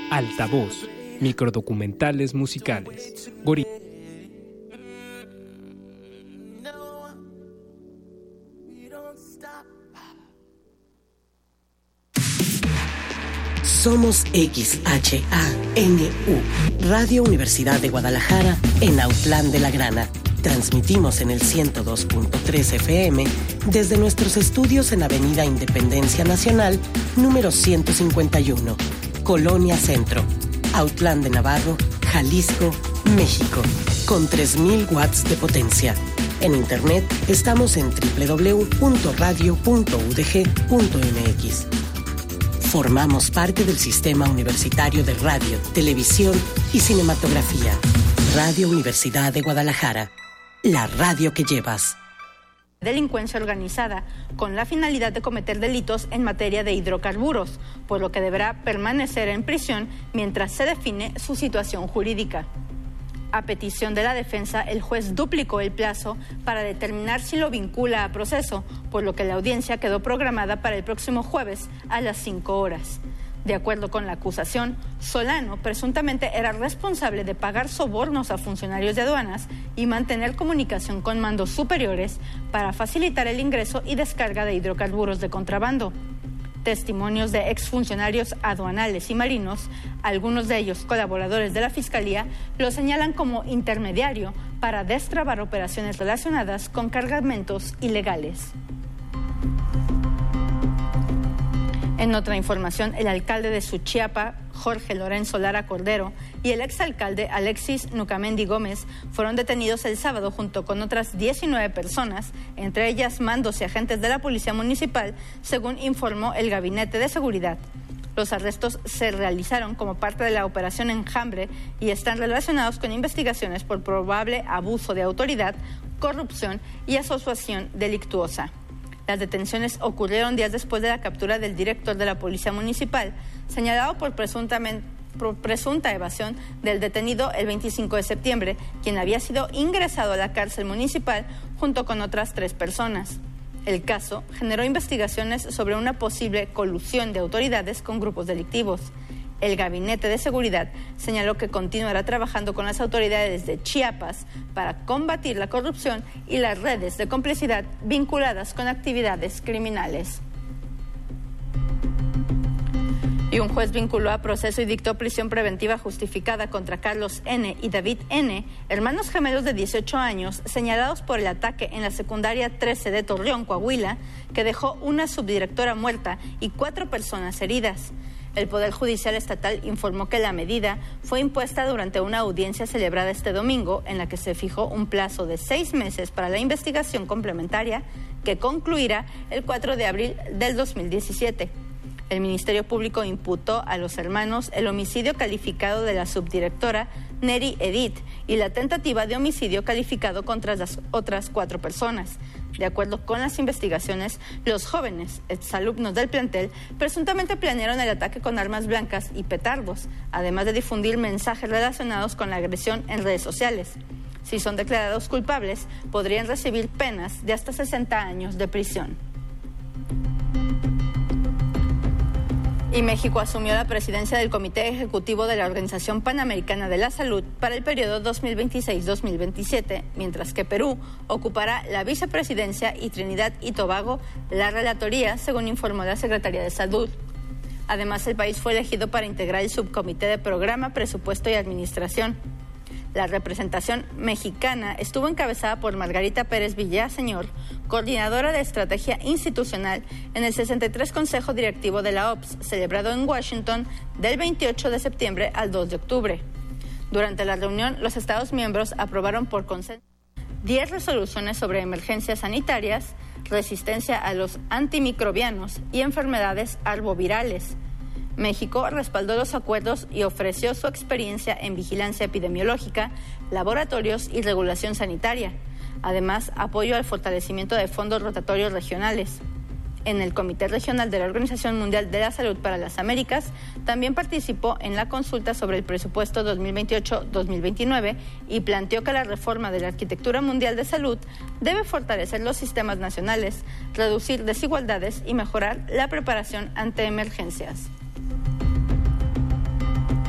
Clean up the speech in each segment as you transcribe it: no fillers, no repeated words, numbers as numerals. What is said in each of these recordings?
Altavoz, microdocumentales musicales. Somos XHANU, Radio Universidad de Guadalajara, en Autlán de la Grana. Transmitimos en el 102.3 FM desde nuestros estudios en Avenida Independencia Nacional, número 151, Colonia Centro, Autlán de Navarro, Jalisco, México, con 3,000 watts de potencia. En internet estamos en www.radio.udg.mx. Formamos parte del Sistema Universitario de Radio, Televisión y Cinematografía. Radio Universidad de Guadalajara, la radio que llevas. Delincuencia organizada, con la finalidad de cometer delitos en materia de hidrocarburos, por lo que deberá permanecer en prisión mientras se define su situación jurídica. A petición de la defensa, el juez duplicó el plazo para determinar si lo vincula a proceso, por lo que la audiencia quedó programada para el próximo jueves a las 5 horas. De acuerdo con la acusación, Solano presuntamente era responsable de pagar sobornos a funcionarios de aduanas y mantener comunicación con mandos superiores para facilitar el ingreso y descarga de hidrocarburos de contrabando. Testimonios de exfuncionarios aduanales y marinos, algunos de ellos colaboradores de la Fiscalía, lo señalan como intermediario para destrabar operaciones relacionadas con cargamentos ilegales. En otra información, el alcalde de Suchiapa, Jorge Lorenzo Lara Cordero, y el exalcalde Alexis Nucamendi Gómez fueron detenidos el sábado junto con otras 19 personas, entre ellas mandos y agentes de la Policía Municipal, según informó el Gabinete de Seguridad. Los arrestos se realizaron como parte de la Operación Enjambre y están relacionados con investigaciones por probable abuso de autoridad, corrupción y asociación delictuosa. Las detenciones ocurrieron días después de la captura del director de la Policía Municipal, señalado por presunta evasión del detenido el 25 de septiembre, quien había sido ingresado a la cárcel municipal junto con otras 3 personas. El caso generó investigaciones sobre una posible colusión de autoridades con grupos delictivos. El Gabinete de Seguridad señaló que continuará trabajando con las autoridades de Chiapas para combatir la corrupción y las redes de complicidad vinculadas con actividades criminales. Y un juez vinculó a proceso y dictó prisión preventiva justificada contra Carlos N. y David N., hermanos gemelos de 18 años, señalados por el ataque en la secundaria 13 de Torreón, Coahuila, que dejó una subdirectora muerta y 4 personas heridas. El Poder Judicial Estatal informó que la medida fue impuesta durante una audiencia celebrada este domingo, en la que se fijó un plazo de 6 meses para la investigación complementaria, que concluirá el 4 de abril del 2017. El Ministerio Público imputó a los hermanos el homicidio calificado de la subdirectora Neri Edith y la tentativa de homicidio calificado contra las otras 4 personas. De acuerdo con las investigaciones, los jóvenes exalumnos del plantel presuntamente planearon el ataque con armas blancas y petardos, además de difundir mensajes relacionados con la agresión en redes sociales. Si son declarados culpables, podrían recibir penas de hasta 60 años de prisión. Y México asumió la presidencia del Comité Ejecutivo de la Organización Panamericana de la Salud para el periodo 2026-2027, mientras que Perú ocupará la vicepresidencia y Trinidad y Tobago la relatoría, según informó la Secretaría de Salud. Además, el país fue elegido para integrar el subcomité de Programa, Presupuesto y Administración. La representación mexicana estuvo encabezada por Margarita Pérez Villaseñor, coordinadora de Estrategia Institucional en el 63 Consejo Directivo de la OPS, celebrado en Washington del 28 de septiembre al 2 de octubre. Durante la reunión, los Estados miembros aprobaron por consenso 10 resoluciones sobre emergencias sanitarias, resistencia a los antimicrobianos y enfermedades arbovirales. México respaldó los acuerdos y ofreció su experiencia en vigilancia epidemiológica, laboratorios y regulación sanitaria. Además, apoyo al fortalecimiento de fondos rotatorios regionales. En el Comité Regional de la Organización Mundial de la Salud para las Américas, también participó en la consulta sobre el presupuesto 2028-2029 y planteó que la reforma de la arquitectura mundial de salud debe fortalecer los sistemas nacionales, reducir desigualdades y mejorar la preparación ante emergencias.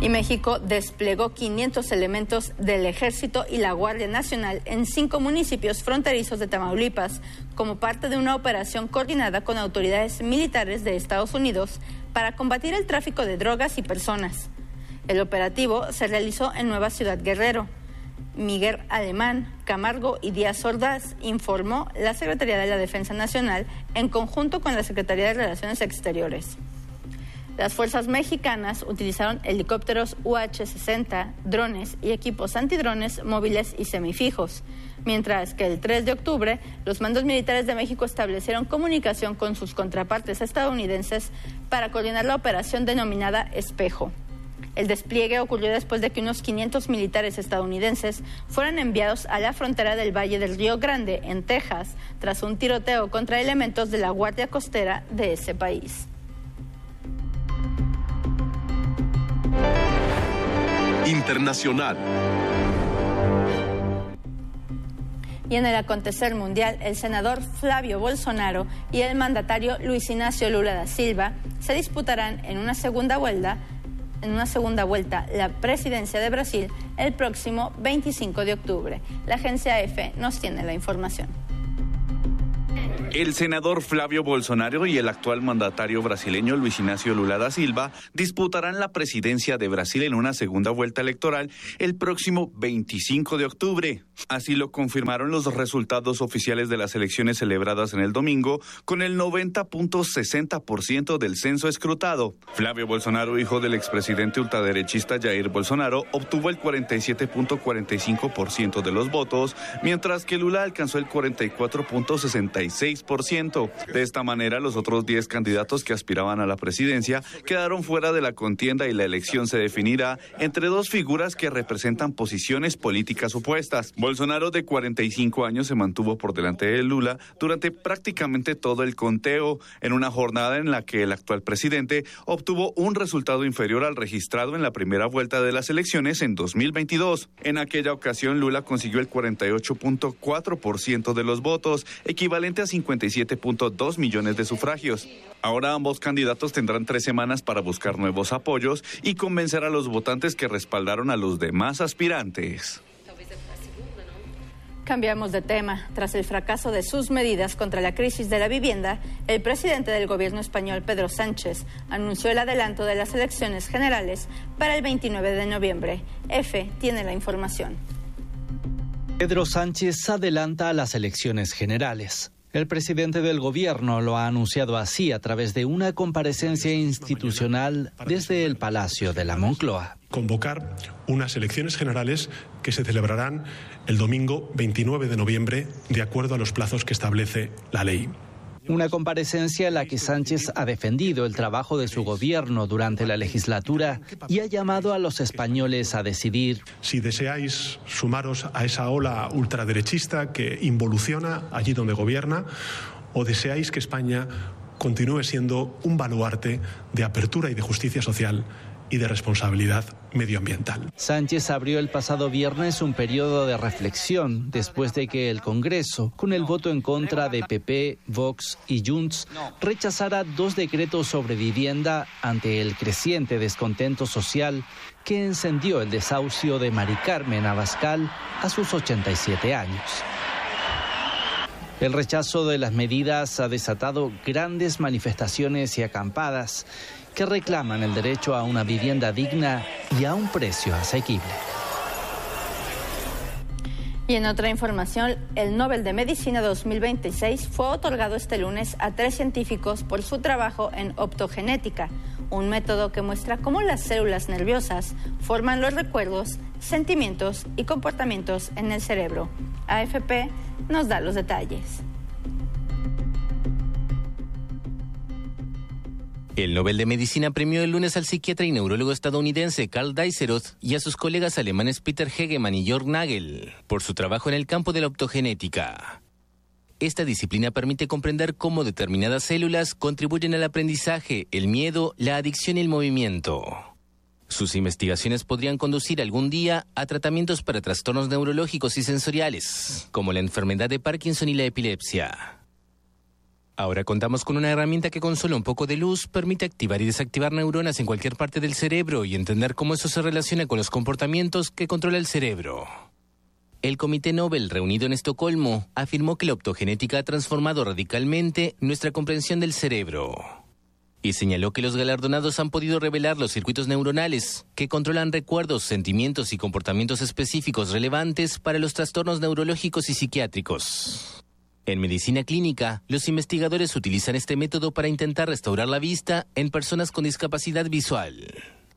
Y México desplegó 500 elementos del Ejército y la Guardia Nacional en 5 municipios fronterizos de Tamaulipas como parte de una operación coordinada con autoridades militares de Estados Unidos para combatir el tráfico de drogas y personas. El operativo se realizó en Nueva Ciudad Guerrero. Miguel Alemán, Camargo y Díaz Ordaz, informó la Secretaría de la Defensa Nacional en conjunto con la Secretaría de Relaciones Exteriores. Las fuerzas mexicanas utilizaron helicópteros UH-60, drones y equipos antidrones móviles y semifijos, mientras que el 3 de octubre los mandos militares de México establecieron comunicación con sus contrapartes estadounidenses para coordinar la operación denominada Espejo. El despliegue ocurrió después de que unos 500 militares estadounidenses fueran enviados a la frontera del Valle del Río Grande, en Texas, tras un tiroteo contra elementos de la Guardia Costera de ese país. Internacional. Y en el acontecer mundial, el senador Flavio Bolsonaro y el mandatario Luis Ignacio Lula da Silva se disputarán en una segunda vuelta la presidencia de Brasil el próximo 25 de octubre. La agencia EFE nos tiene la información. El senador Flavio Bolsonaro y el actual mandatario brasileño Luis Ignacio Lula da Silva disputarán la presidencia de Brasil en una segunda vuelta electoral el próximo 25 de octubre. Así lo confirmaron los resultados oficiales de las elecciones celebradas en el domingo, con el 90.60% del censo escrutado. Flavio Bolsonaro, hijo del expresidente ultraderechista Jair Bolsonaro, obtuvo el 47.45% de los votos, mientras que Lula alcanzó el 44.66%. De esta manera, los otros 10 candidatos que aspiraban a la presidencia quedaron fuera de la contienda y la elección se definirá entre dos figuras que representan posiciones políticas opuestas. Bolsonaro, de 45 años, se mantuvo por delante de Lula durante prácticamente todo el conteo, en una jornada en la que el actual presidente obtuvo un resultado inferior al registrado en la primera vuelta de las elecciones en 2022. En aquella ocasión, Lula consiguió el 48.4% de los votos, equivalente a 57.2 millones de sufragios. Ahora ambos candidatos tendrán 3 semanas para buscar nuevos apoyos y convencer a los votantes que respaldaron a los demás aspirantes. Cambiamos de tema. Tras el fracaso de sus medidas contra la crisis de la vivienda, el presidente del gobierno español, Pedro Sánchez, anunció el adelanto de las elecciones generales para el 29 de noviembre. EFE tiene la información. Pedro Sánchez adelanta a las elecciones generales. El presidente del gobierno lo ha anunciado así a través de una comparecencia institucional desde el Palacio de la Moncloa. Convocar unas elecciones generales que se celebrarán el domingo 29 de noviembre, de acuerdo a los plazos que establece la ley. Una comparecencia en la que Sánchez ha defendido el trabajo de su gobierno durante la legislatura y ha llamado a los españoles a decidir. Si deseáis sumaros a esa ola ultraderechista que involuciona allí donde gobierna, o deseáis que España continúe siendo un baluarte de apertura y de justicia social y de responsabilidad medioambiental. Sánchez abrió el pasado viernes un periodo de reflexión después de que el Congreso, con el voto en contra de PP, Vox y Junts, rechazara 2 decretos sobre vivienda ante el creciente descontento social que encendió el desahucio de Mari Carmen Abascal a sus 87 años. El rechazo de las medidas ha desatado grandes manifestaciones y acampadas que reclaman el derecho a una vivienda digna y a un precio asequible. Y en otra información, el Nobel de Medicina 2026 fue otorgado este lunes a 3 científicos por su trabajo en optogenética, un método que muestra cómo las células nerviosas forman los recuerdos, sentimientos y comportamientos en el cerebro. AFP nos da los detalles. El Nobel de Medicina premió el lunes al psiquiatra y neurólogo estadounidense Karl Deisseroth y a sus colegas alemanes Peter Hegemann y Jörg Nagel por su trabajo en el campo de la optogenética. Esta disciplina permite comprender cómo determinadas células contribuyen al aprendizaje, el miedo, la adicción y el movimiento. Sus investigaciones podrían conducir algún día a tratamientos para trastornos neurológicos y sensoriales, como la enfermedad de Parkinson y la epilepsia. Ahora contamos con una herramienta que con solo un poco de luz permite activar y desactivar neuronas en cualquier parte del cerebro y entender cómo eso se relaciona con los comportamientos que controla el cerebro. El Comité Nobel, reunido en Estocolmo, afirmó que la optogenética ha transformado radicalmente nuestra comprensión del cerebro. Y señaló que los galardonados han podido revelar los circuitos neuronales que controlan recuerdos, sentimientos y comportamientos específicos relevantes para los trastornos neurológicos y psiquiátricos. En medicina clínica, los investigadores utilizan este método para intentar restaurar la vista en personas con discapacidad visual.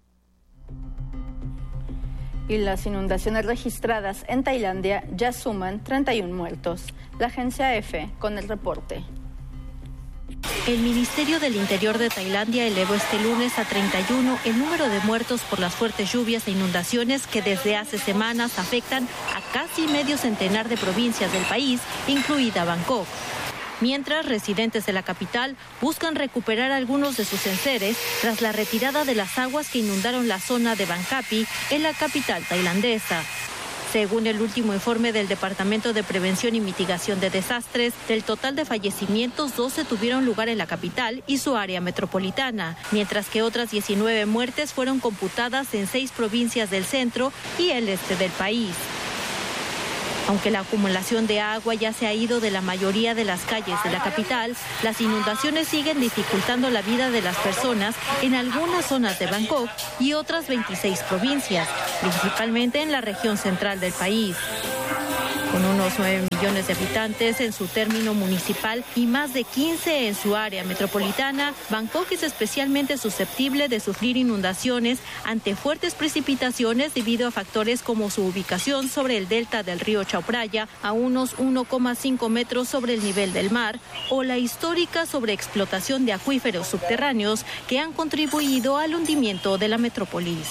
Y las inundaciones registradas en Tailandia ya suman 31 muertos. La agencia EFE con el reporte. El Ministerio del Interior de Tailandia elevó este lunes a 31 el número de muertos por las fuertes lluvias e inundaciones que desde hace semanas afectan a casi medio centenar de provincias del país, incluida Bangkok. Mientras, residentes de la capital buscan recuperar algunos de sus enseres tras la retirada de las aguas que inundaron la zona de Bang Kapi en la capital tailandesa. Según el último informe del Departamento de Prevención y Mitigación de Desastres, del total de fallecimientos, 12 tuvieron lugar en la capital y su área metropolitana, mientras que otras 19 muertes fueron computadas en 6 provincias del centro y el este del país. Aunque la acumulación de agua ya se ha ido de la mayoría de las calles de la capital, las inundaciones siguen dificultando la vida de las personas en algunas zonas de Bangkok y otras 26 provincias, principalmente en la región central del país. Con unos 9 millones de habitantes en su término municipal y más de 15 en su área metropolitana, Bangkok es especialmente susceptible de sufrir inundaciones ante fuertes precipitaciones debido a factores como su ubicación sobre el delta del río Chao Phraya a unos 1,5 metros sobre el nivel del mar o la histórica sobreexplotación de acuíferos subterráneos que han contribuido al hundimiento de la metrópolis.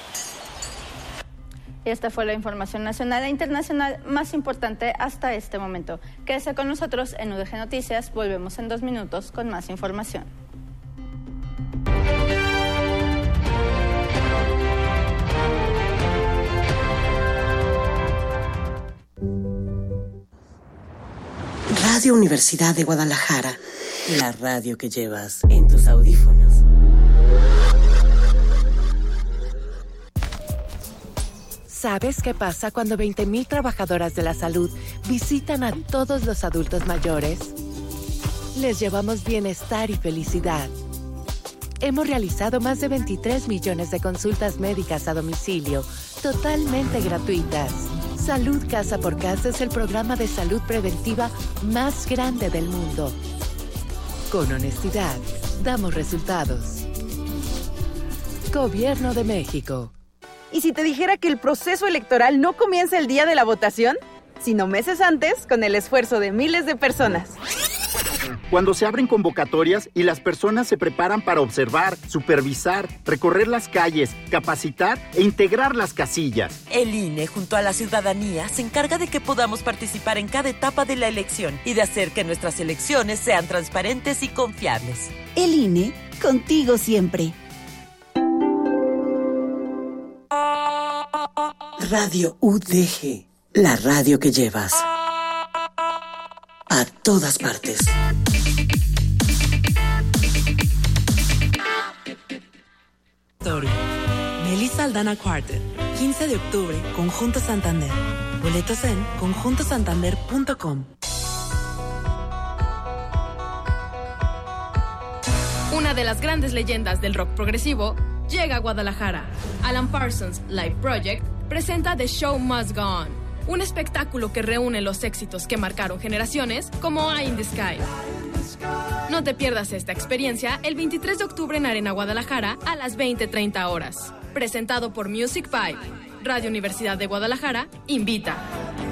Esta fue la información nacional e internacional más importante hasta este momento. Quédese con nosotros en UDG Noticias. Volvemos en 2 minutos con más información. Radio Universidad de Guadalajara, la radio que llevas en tus audífonos. ¿Sabes qué pasa cuando 20,000 trabajadoras de la salud visitan a todos los adultos mayores? Les llevamos bienestar y felicidad. Hemos realizado más de 23 millones de consultas médicas a domicilio, totalmente gratuitas. Salud Casa por Casa es el programa de salud preventiva más grande del mundo. Con honestidad, damos resultados. Gobierno de México. ¿Y si te dijera que el proceso electoral no comienza el día de la votación, sino meses antes, con el esfuerzo de miles de personas? Cuando se abren convocatorias y las personas se preparan para observar, supervisar, recorrer las calles, capacitar e integrar las casillas. El INE, junto a la ciudadanía, se encarga de que podamos participar en cada etapa de la elección y de hacer que nuestras elecciones sean transparentes y confiables. El INE, contigo siempre. Radio UDG, la radio que llevas a todas partes. Melissa Aldana Quartet, 15 de octubre, Conjunto Santander. Boletos en conjuntosantander.com. Una de las grandes leyendas del rock progresivo llega a Guadalajara. Alan Parsons Live Project presenta The Show Must Go On, un espectáculo que reúne los éxitos que marcaron generaciones como Eye in the Sky. No te pierdas esta experiencia el 23 de octubre en Arena Guadalajara a las 20:30 horas. Presentado por Music Pipe. Radio Universidad de Guadalajara invita.